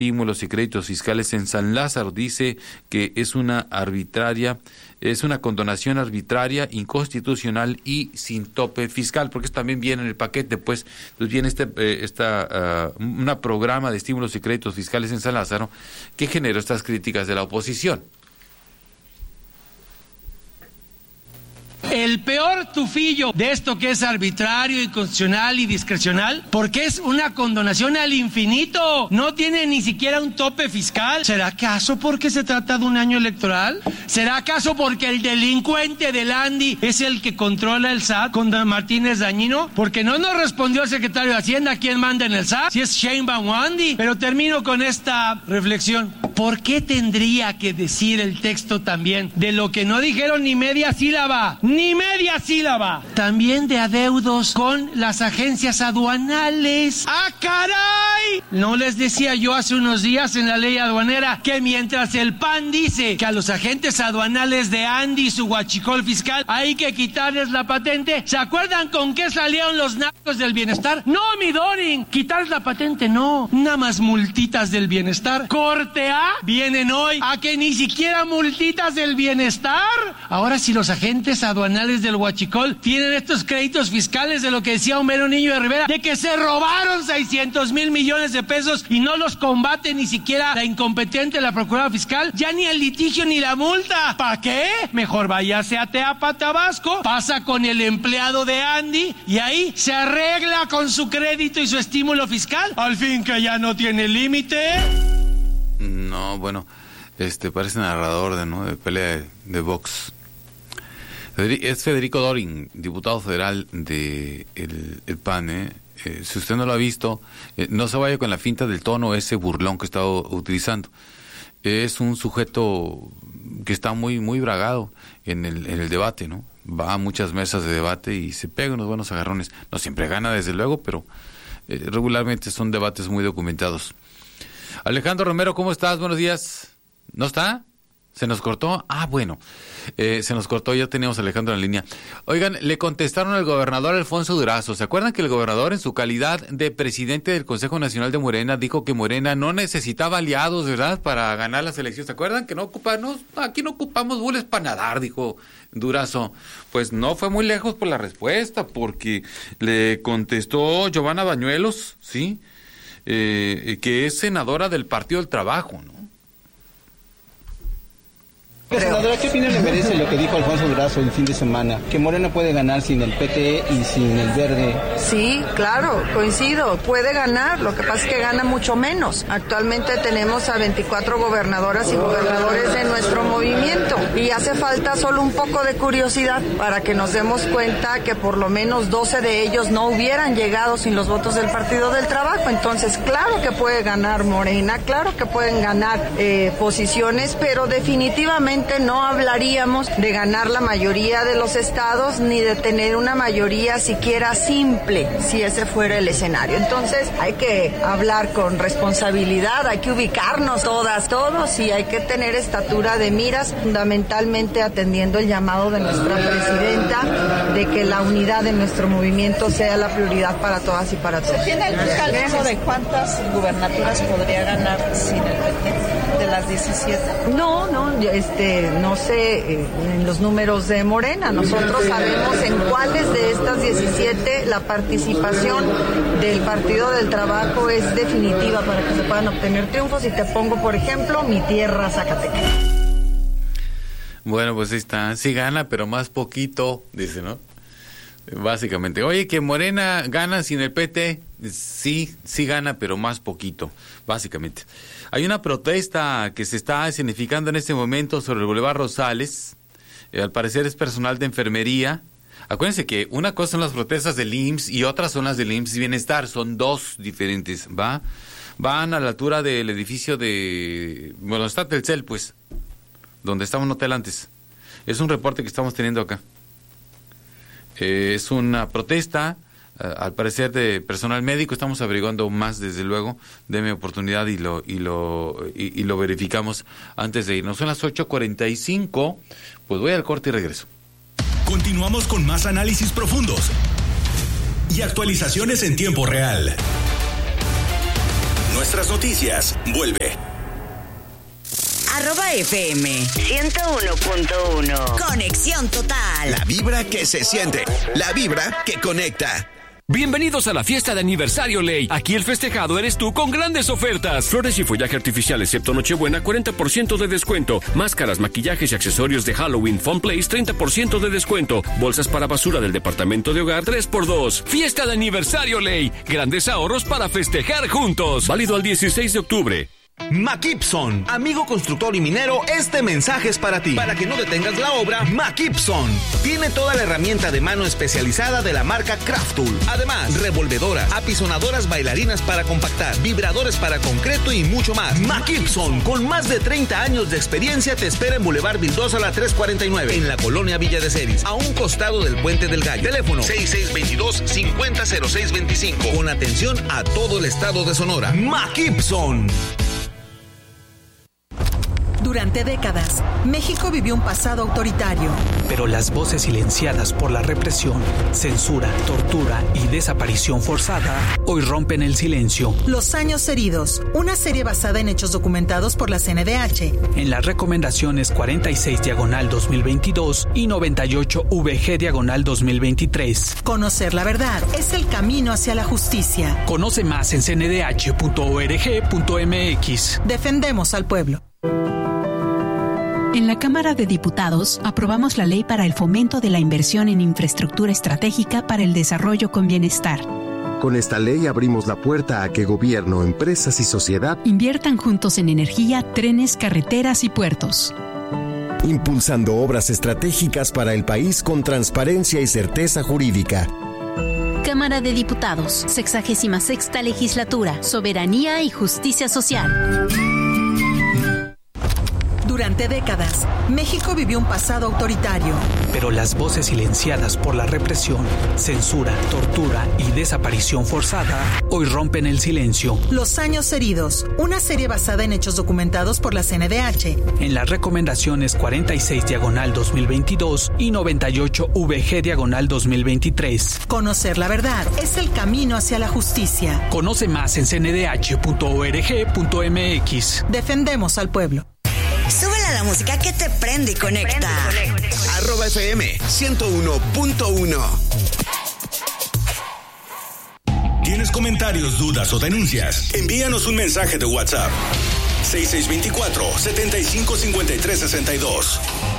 estímulos y créditos fiscales en San Lázaro. Dice que es una condonación arbitraria, inconstitucional y sin tope fiscal, porque eso también viene en el paquete, pues viene un programa de estímulos y créditos fiscales en San Lázaro que generó estas críticas de la oposición. El peor tufillo de esto que es arbitrario, inconstitucional y discrecional, porque es una condonación al infinito, no tiene ni siquiera un tope fiscal. ¿Será acaso porque se trata de un año electoral? ¿Será acaso porque el delincuente del Andi es el que controla el SAT con Martínez Dañino? Porque no nos respondió el secretario de Hacienda quién manda en el SAT, si es Sheinbaum o Andi. Pero termino con esta reflexión. ¿Por qué tendría que decir el texto también de lo que no dijeron ni media sílaba? Ni media sílaba. También de adeudos con las agencias aduanales. ¡Ah, caray! ¿No les decía yo hace unos días en la ley aduanera que mientras el PAN dice que a los agentes aduanales de Andi y su huachicol fiscal hay que quitarles la patente? ¿Se acuerdan con qué salieron los narcos del bienestar? No, mi Dorin, quitarles la patente no, nada más multitas del bienestar. Corte A, vienen hoy a que ni siquiera multitas del bienestar. Ahora si los agentes aduanales del huachicol tienen estos créditos fiscales de lo que decía Homero Niño de Rivera, de que se robaron 600,000 millones de pesos y no los combate ni siquiera la incompetente de la Procuraduría Fiscal, ya ni el litigio ni la multa. ¿Para qué? Mejor váyase a Teapa, Tabasco, pasa con el empleado de Andi y ahí se arregla con su crédito y su estímulo fiscal. Al fin que ya no tiene límite. No, bueno, parece narrador de pelea de box. Es Federico Dorin, diputado federal de el PAN, si usted no lo ha visto, no se vaya con la finta del tono ese burlón que está utilizando. Es un sujeto que está muy, muy bragado en el debate, ¿no? Va a muchas mesas de debate y se pega unos buenos agarrones. No siempre gana, desde luego, pero regularmente son debates muy documentados. Alejandro Romero, ¿cómo estás? Buenos días. ¿No está? ¿Se nos cortó? Ah, bueno, se nos cortó, ya teníamos a Alejandro en la línea. Oigan, le contestaron al gobernador Alfonso Durazo. ¿Se acuerdan que el gobernador, en su calidad de presidente del Consejo Nacional de Morena, dijo que Morena no necesitaba aliados, ¿verdad?, para ganar las elecciones? ¿Se acuerdan que aquí no ocupamos bules para nadar, dijo Durazo? Pues no fue muy lejos por la respuesta, porque le contestó Giovanna Bañuelos, ¿sí?, que es senadora del Partido del Trabajo, ¿no? Senadora, ¿qué opinión le merece lo que dijo Alfonso Durazo el fin de semana? Que Morena puede ganar sin el PT y sin el Verde. Sí, claro, coincido, puede ganar, lo que pasa es que gana mucho menos. Actualmente tenemos a 24 gobernadoras y gobernadores de nuestro movimiento y hace falta solo un poco de curiosidad para que nos demos cuenta que por lo menos 12 de ellos no hubieran llegado sin los votos del Partido del Trabajo. Entonces, claro que puede ganar Morena, claro que pueden ganar posiciones, pero definitivamente no hablaríamos de ganar la mayoría de los estados ni de tener una mayoría siquiera simple si ese fuera el escenario. Entonces hay que hablar con responsabilidad, hay que ubicarnos todos y hay que tener estatura de miras, fundamentalmente atendiendo el llamado de nuestra presidenta de que la unidad de nuestro movimiento sea la prioridad para todas y para todos. ¿Se tiene algún cálculo de cuántas gubernaturas podría ganar sin el PT de las 17? No sé en los números de Morena. Nosotros sabemos en cuáles de estas 17 la participación del Partido del Trabajo es definitiva para que se puedan obtener triunfos. Y te pongo, por ejemplo, mi tierra, Zacatecas. Bueno, pues ahí está. Sí gana, pero más poquito, dice, ¿no? Básicamente. Oye, que Morena gana sin el PT. Sí gana, pero más poquito, básicamente. Hay una protesta que se está escenificando en este momento sobre el Boulevard Rosales. Al parecer es personal de enfermería. Acuérdense que una cosa son las protestas del IMSS y otras son las del IMSS Bienestar. Son dos diferentes, ¿va? Van a la altura del edificio bueno, está Telcel, pues, donde estaba un hotel antes. Es un reporte que estamos teniendo acá. Es una protesta, al parecer, de personal médico. Estamos averiguando más, desde luego. Deme oportunidad y lo verificamos antes de irnos. Son las 8:45. Pues voy al corte y regreso. Continuamos con más análisis profundos y actualizaciones en tiempo real. Nuestras noticias. Vuelve. @FM 101.1. Conexión total. La vibra que se siente. La vibra que conecta. Bienvenidos a la fiesta de aniversario Ley. Aquí el festejado eres tú con grandes ofertas. Flores y follaje artificial excepto Nochebuena, 40% de descuento. Máscaras, maquillajes y accesorios de Halloween, Fun Place, 30% de descuento. Bolsas para basura del departamento de hogar, 3x2. Fiesta de aniversario Ley. Grandes ahorros para festejar juntos. Válido al 16 de octubre. McKibson, amigo constructor y minero, este mensaje es para ti. Para que no detengas la obra, McKibson tiene toda la herramienta de mano especializada de la marca Craft Tool. Además, revolvedoras, apisonadoras bailarinas para compactar, vibradores para concreto y mucho más. McKibson, con más de 30 años de experiencia, te espera en Boulevard Vildosa, la 349, en la colonia Villa de Ceris, a un costado del Puente del Gallo. Teléfono 6622-500625, con atención a todo el estado de Sonora. McKibson. Durante décadas, México vivió un pasado autoritario. Pero las voces silenciadas por la represión, censura, tortura y desaparición forzada hoy rompen el silencio. Los años heridos, una serie basada en hechos documentados por la CNDH. En las recomendaciones 46/2022 y 98/VG/2023. Conocer la verdad es el camino hacia la justicia. Conoce más en cndh.org.mx. Defendemos al pueblo. En la Cámara de Diputados aprobamos la ley para el fomento de la inversión en infraestructura estratégica para el desarrollo con bienestar. Con esta ley abrimos la puerta a que gobierno, empresas y sociedad inviertan juntos en energía, trenes, carreteras y puertos. Impulsando obras estratégicas para el país con transparencia y certeza jurídica. Cámara de Diputados, 66ª Legislatura, Soberanía y Justicia Social. Durante décadas, México vivió un pasado autoritario. Pero las voces silenciadas por la represión, censura, tortura y desaparición forzada hoy rompen el silencio. Los años heridos, una serie basada en hechos documentados por la CNDH. En las recomendaciones 46/2022 y 98/VG/2023. Conocer la verdad es el camino hacia la justicia. Conoce más en cndh.org.mx. Defendemos al pueblo. Súbele a la música que te prende y conecta. @FM 101.1. ¿Tienes comentarios, dudas o denuncias? Envíanos un mensaje de WhatsApp. 6624-755362.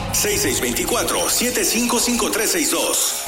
6624-755362.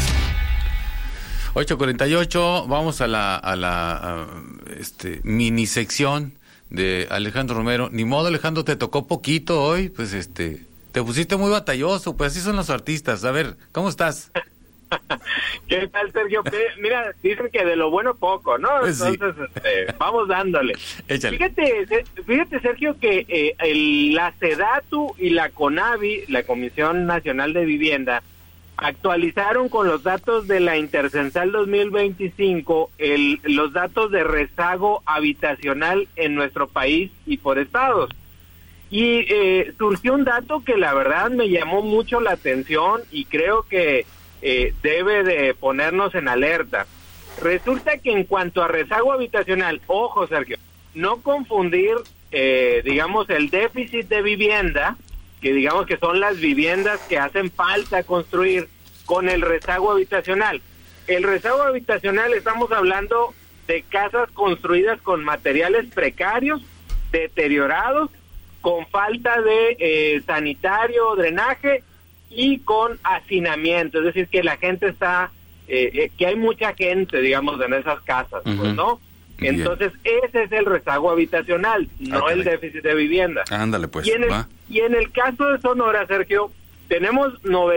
8:48, vamos a la mini sección de Alejandro Romero. Ni modo, Alejandro, te tocó poquito hoy, pues te pusiste muy batalloso, pues así son los artistas. A ver, ¿cómo estás? ¿Qué tal, Sergio? Mira, dicen que de lo bueno poco, ¿no? Entonces, vamos dándole. Échale. Fíjate, Sergio, que la SEDATU y la CONAVI, la Comisión Nacional de Vivienda, actualizaron con los datos de la Intercensal 2025 los datos de rezago habitacional en nuestro país y por estados. Y surgió un dato que la verdad me llamó mucho la atención y creo que debe de ponernos en alerta. Resulta que en cuanto a rezago habitacional, ojo, Sergio, no confundir, digamos, el déficit de vivienda, que digamos que son las viviendas que hacen falta construir, con el rezago habitacional. El rezago habitacional, estamos hablando de casas construidas con materiales precarios, deteriorados, con falta de sanitario, drenaje y con hacinamiento, es decir, que la gente está, que hay mucha gente, digamos, en esas casas, pues, ¿no? Entonces, ese es el rezago habitacional, no el déficit de vivienda. Ándale, pues. Y en el caso de Sonora, Sergio, tenemos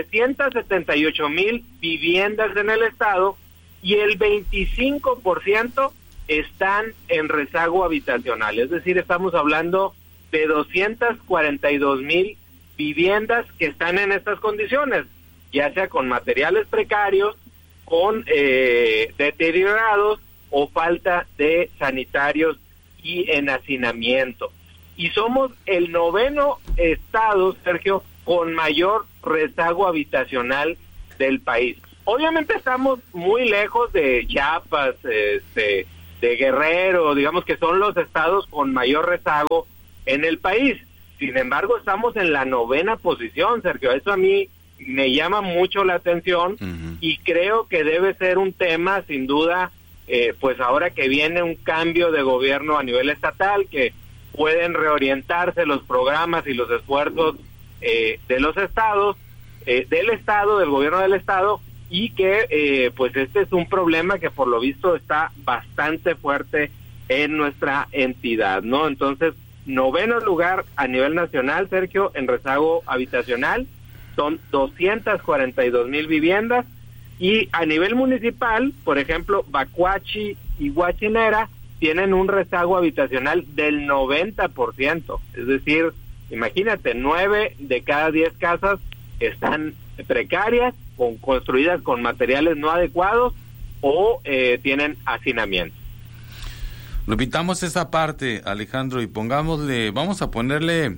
978,000 viviendas en el estado y el 25% están en rezago habitacional. Es decir, estamos hablando de 242,000 viviendas que están en estas condiciones, ya sea con materiales precarios, con deteriorados o falta de sanitarios y en hacinamiento. Y somos el 9º estado, Sergio, con mayor rezago habitacional del país. Obviamente estamos muy lejos de Chiapas, Guerrero, digamos que son los estados con mayor rezago en el país. Sin embargo, estamos en la 9ª posición, Sergio. Eso a mí me llama mucho la atención y creo que debe ser un tema, sin duda, pues ahora que viene un cambio de gobierno a nivel estatal, que pueden reorientarse los programas y los esfuerzos de los estados, del gobierno del estado, y que pues este es un problema que por lo visto está bastante fuerte en nuestra entidad, ¿no? Entonces, 9º lugar a nivel nacional, Sergio, en rezago habitacional, son 242,000 viviendas, y a nivel municipal, por ejemplo, Bacuachi y Huachinera tienen un rezago habitacional del 90%, es decir, imagínate, 9 de cada 10 casas están precarias, construidas con materiales no adecuados o tienen hacinamiento. Repitamos esa parte, Alejandro, y vamos a ponerle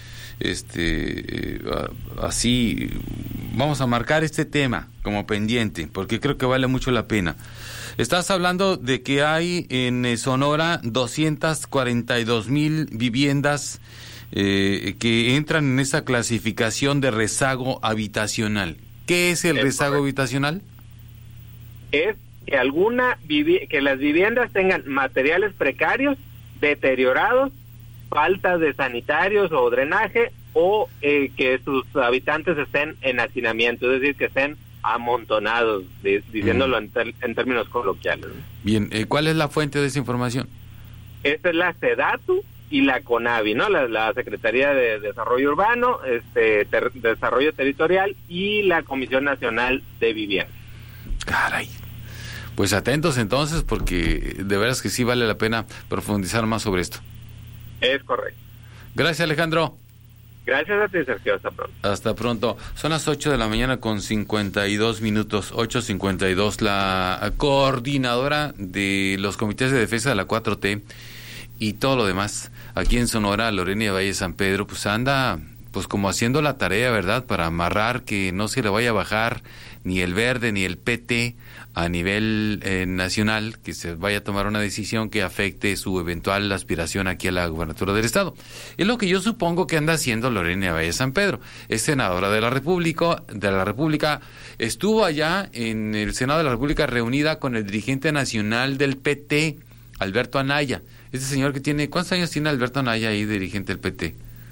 así, vamos a marcar este tema como pendiente, porque creo que vale mucho la pena. Estás hablando de que hay en Sonora 242,000 viviendas que entran en esa clasificación de rezago habitacional. ¿Qué es el rezago habitacional? Es que las viviendas tengan materiales precarios, deteriorados, faltas de sanitarios o drenaje, o que sus habitantes estén en hacinamiento, es decir, que estén amontonados, diciéndolo en términos coloquiales. Bien, ¿cuál es la fuente de esa información? Esta es la SEDATU y la CONAVI, ¿no? La Secretaría de Desarrollo Urbano, Desarrollo Territorial y la Comisión Nacional de Vivienda. Caray. Pues atentos entonces, porque de veras que sí vale la pena profundizar más sobre esto. Es correcto. Gracias, Alejandro. Gracias a ti, Sergio. Hasta pronto. Hasta pronto. Son las 8 de la mañana con 52 minutos, 8:52. La coordinadora de los comités de defensa de la 4T y todo lo demás, aquí en Sonora, Lorena Valle San Pedro, pues anda pues como haciendo la tarea, ¿verdad?, para amarrar que no se le vaya a bajar ni el Verde ni el PT a nivel nacional, que se vaya a tomar una decisión que afecte su eventual aspiración aquí a la gubernatura del estado. Es lo que yo supongo que anda haciendo Lorena Valle San Pedro. Es senadora de la República, estuvo allá en el Senado de la República reunida con el dirigente nacional del PT, Alberto Anaya. Este señor que tiene, ¿cuántos años tiene Alberto Anaya ahí, dirigente del PT?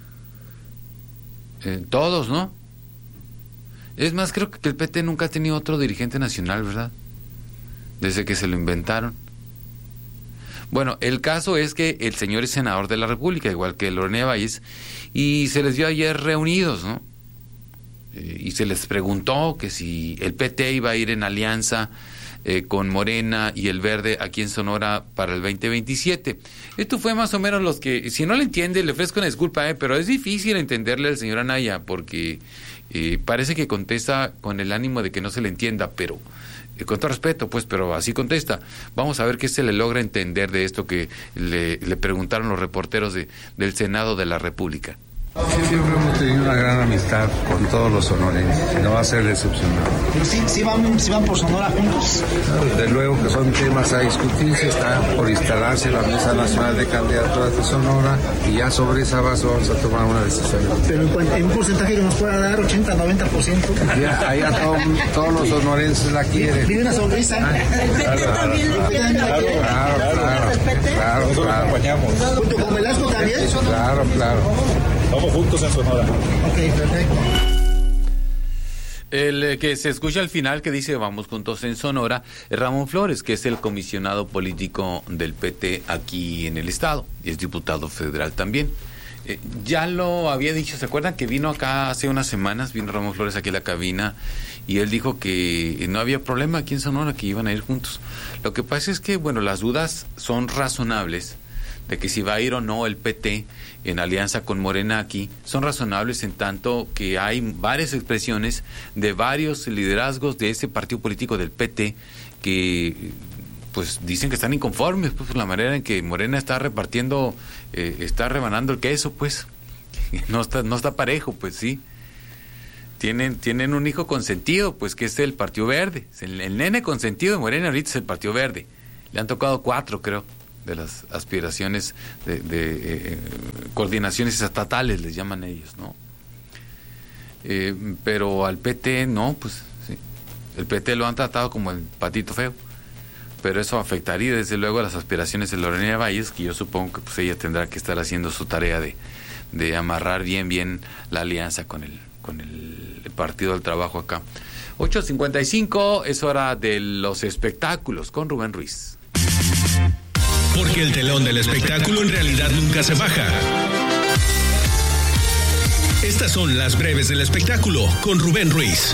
Todos, ¿no? Es más, creo que el PT nunca ha tenido otro dirigente nacional, ¿verdad? Desde que se lo inventaron. Bueno, el caso es que el señor es senador de la República, igual que Lorena Valles, y se les vio ayer reunidos, ¿no? Y se les preguntó que si el PT iba a ir en alianza con Morena y el Verde aquí en Sonora para el 2027. Esto fue más o menos los que, si no le entiende, le ofrezco una disculpa, pero es difícil entenderle al señor Anaya, porque parece que contesta con el ánimo de que no se le entienda, pero con todo respeto, pues, pero así contesta. Vamos a ver qué se le logra entender de esto que le preguntaron los reporteros del Senado de la República. Siempre hemos tenido una gran amistad con todos los sonorenses, no va a ser decepcionado. ¿Pero sí van por Sonora juntos? Desde luego que son temas a discutirse, está por instalarse la Mesa Nacional de Candidaturas de Sonora y ya sobre esa base vamos a tomar una decisión. Pero en un porcentaje que nos pueda dar 80-90%. Ya, ahí todos los sonorenses la quieren. Vive una sonrisa. Claro. Nosotros acompañamos. ¿Junto con Velasco también? Claro. Vamos juntos en Sonora. Ok, perfecto. El que se escucha al final que dice vamos juntos en Sonora es Ramón Flores, que es el comisionado político del PT aquí en el estado y es diputado federal también. Ya lo había dicho, ¿se acuerdan que vino acá hace unas semanas? Vino Ramón Flores aquí a la cabina y él dijo que no había problema aquí en Sonora, que iban a ir juntos. Lo que pasa es que, bueno, las dudas son razonables de que si va a ir o no el PT en alianza con Morena aquí, son razonables en tanto que hay varias expresiones de varios liderazgos de ese partido político del PT que pues dicen que están inconformes pues, por la manera en que Morena está repartiendo, está rebanando el queso, pues no está parejo, pues sí. Tienen un hijo consentido, pues que es el Partido Verde. El nene consentido de Morena ahorita es el Partido Verde. Le han tocado 4, creo, de las aspiraciones de coordinaciones estatales, les llaman ellos, ¿no? Pero al PT no, pues sí. El PT lo han tratado como el patito feo, pero eso afectaría desde luego a las aspiraciones de Lorena Valles, que yo supongo que pues ella tendrá que estar haciendo su tarea de amarrar bien la alianza con el Partido del Trabajo acá. 8:55, es hora de los espectáculos con Rubén Ruiz. Porque el telón del espectáculo en realidad nunca se baja. Estas son las breves del espectáculo con Rubén Ruiz.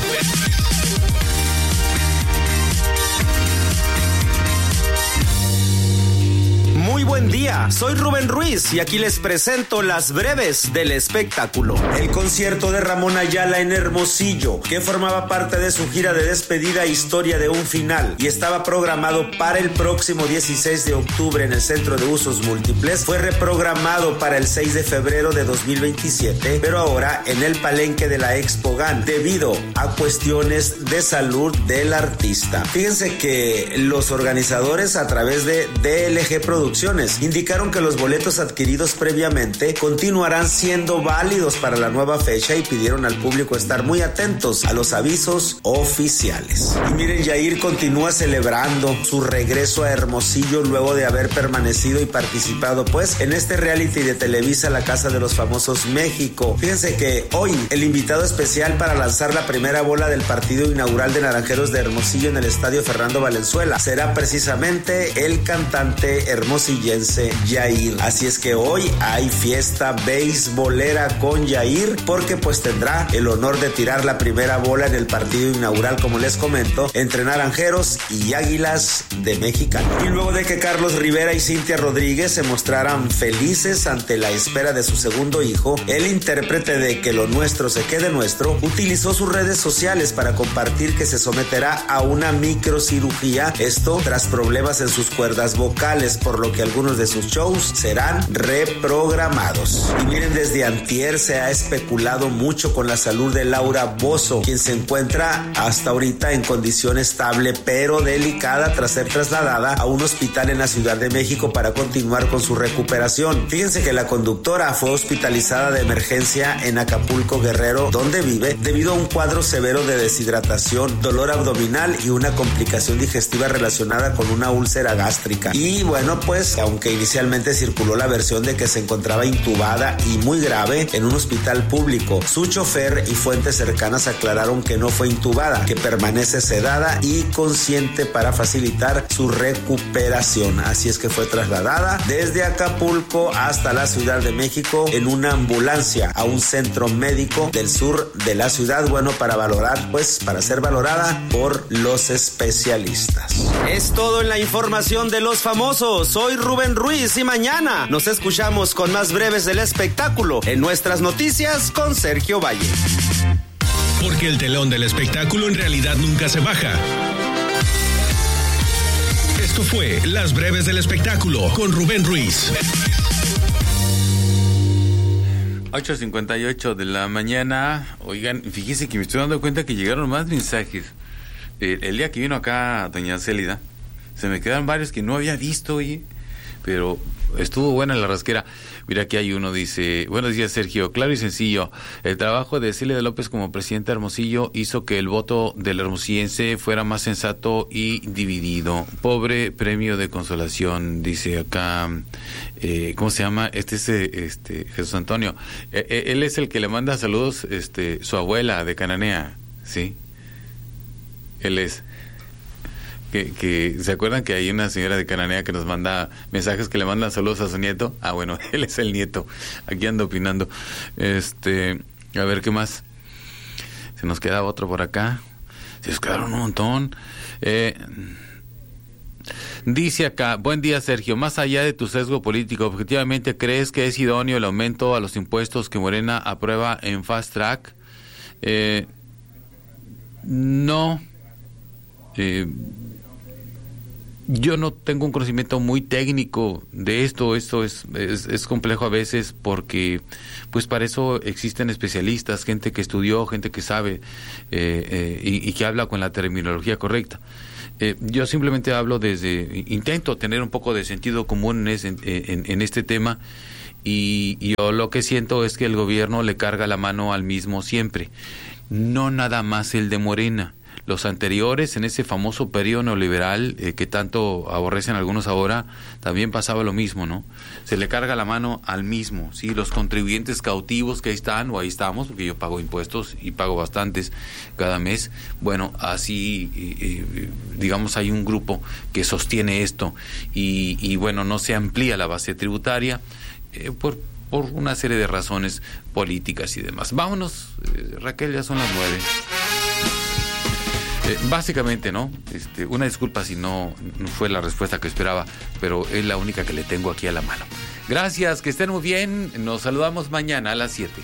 Muy buen día, soy Rubén Ruiz y aquí les presento las breves del espectáculo. El concierto de Ramón Ayala en Hermosillo, que formaba parte de su gira de despedida Historia de un Final y estaba programado para el próximo 16 de octubre en el Centro de Usos Múltiples, fue reprogramado para el 6 de febrero de 2027, pero ahora en el Palenque de la Expo GAN, debido a cuestiones de salud del artista. Fíjense que los organizadores, a través de DLG Producciones, indicaron que los boletos adquiridos previamente continuarán siendo válidos para la nueva fecha y pidieron al público estar muy atentos a los avisos oficiales. Y miren, Yair continúa celebrando su regreso a Hermosillo luego de haber permanecido y participado pues en este reality de Televisa, La Casa de los Famosos México. Fíjense que hoy el invitado especial para lanzar la primera bola del partido inaugural de Naranjeros de Hermosillo en el Estadio Fernando Valenzuela será precisamente el cantante hermosillense Yair. Así es que hoy hay fiesta beisbolera con Yair, porque pues tendrá el honor de tirar la primera bola en el partido inaugural, como les comento, entre Naranjeros y Águilas de Mexicali. Y luego de que Carlos Rivera y Cintia Rodríguez se mostraran felices ante la espera de su segundo hijo, el intérprete de Que lo nuestro se quede nuestro utilizó sus redes sociales para compartir que se someterá a una microcirugía, esto tras problemas en sus cuerdas vocales, por lo que algunos de sus shows serán reprogramados. Y miren, desde antier se ha especulado mucho con la salud de Laura Bozzo, quien se encuentra hasta ahorita en condición estable pero delicada tras ser trasladada a un hospital en la Ciudad de México para continuar con su recuperación. Fíjense que la conductora fue hospitalizada de emergencia en Acapulco, Guerrero, donde vive, debido a un cuadro severo de deshidratación, dolor abdominal y una complicación digestiva relacionada con una úlcera gástrica. Y bueno, pues aunque inicialmente circuló la versión de que se encontraba intubada y muy grave en un hospital público, su chofer y fuentes cercanas aclararon que no fue intubada, que permanece sedada y consciente para facilitar su recuperación. Así es que fue trasladada desde Acapulco hasta la Ciudad de México en una ambulancia a un centro médico del sur de la ciudad, bueno, para valorar, pues para ser valorada por los especialistas. Es todo en la información de los famosos. Soy Rubén Ruiz y mañana nos escuchamos con más breves del espectáculo en nuestras noticias con Sergio Valle. Porque el telón del espectáculo en realidad nunca se baja. Esto fue Las Breves del Espectáculo con Rubén Ruiz. 8:58 de la mañana. Oigan, fíjense que me estoy dando cuenta que llegaron más mensajes. El día que vino acá doña Célida, se me quedaron varios que no había visto, oye, pero estuvo buena la rasquera. Mira, aquí hay uno, dice: buenos días, Sergio, claro y sencillo, el trabajo de Célida López como presidenta de Hermosillo hizo que el voto del hermosillense fuera más sensato y dividido. Pobre premio de consolación, dice acá, ¿cómo se llama? Jesús Antonio, él es el que le manda saludos, su abuela de Cananea, ¿sí? Él es... Que ¿se acuerdan que hay una señora de Cananea que nos manda mensajes que le mandan saludos a su nieto? Ah, bueno, él es el nieto. Aquí ando opinando. A ver, ¿qué más? Se nos queda otro por acá. Se nos quedaron un montón. Dice acá: buen día, Sergio, más allá de tu sesgo político, ¿objetivamente crees que es idóneo el aumento a los impuestos que Morena aprueba en Fast Track? No. Yo no tengo un conocimiento muy técnico de esto es complejo a veces porque pues para eso existen especialistas, gente que estudió, gente que sabe y que habla con la terminología correcta. Yo simplemente intento tener un poco de sentido común en este tema y yo lo que siento es que el gobierno le carga la mano al mismo siempre, no nada más el de Morena. Los anteriores, en ese famoso periodo neoliberal que tanto aborrecen algunos ahora, también pasaba lo mismo, ¿no? Se le carga la mano al mismo, ¿sí? Los contribuyentes cautivos que ahí están, o ahí estamos, porque yo pago impuestos y pago bastantes cada mes. Bueno, así, digamos, hay un grupo que sostiene esto y bueno, no se amplía la base tributaria por una serie de razones políticas y demás. Vámonos, Raquel, ya son las 9. Básicamente, ¿no? Una disculpa si no fue la respuesta que esperaba, pero es la única que le tengo aquí a la mano. Gracias, que estén muy bien. Nos saludamos mañana a las 7.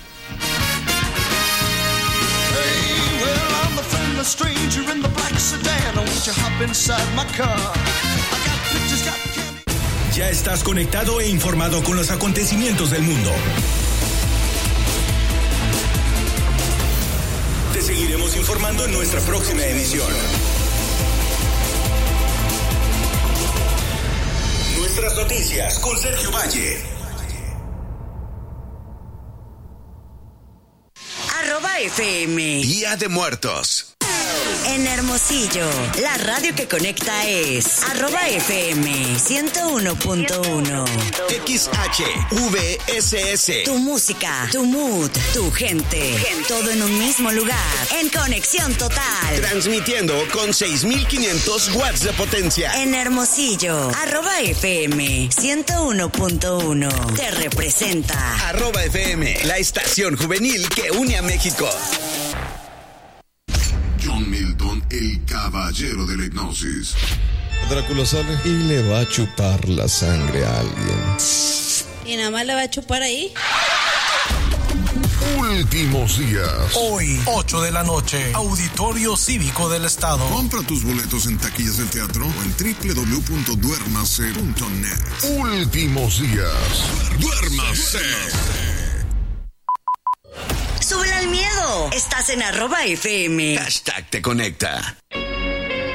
Ya estás conectado e informado con los acontecimientos del mundo. Te seguiremos informando en nuestra próxima emisión. Nuestras noticias con Sergio Valle. @FM. Día de Muertos. En Hermosillo, la radio que conecta es @FM 101.1. XHVSS. Tu música, tu mood, tu gente. Todo en un mismo lugar. En conexión total. Transmitiendo con 6,500 watts de potencia. En Hermosillo, @FM 101.1. Te representa. @FM, la estación juvenil que une a México. John Milton, el caballero de la hipnosis. Drácula sale y le va a chupar la sangre a alguien. ¿Y nada más le va a chupar ahí? Últimos días. Hoy, 8 de la noche, Auditorio Cívico del Estado. Compra tus boletos en taquillas del teatro o en www.duermase.net. Últimos días. ¡Duérmase! ¡Súbele al miedo! Estás en @FM. #te conecta.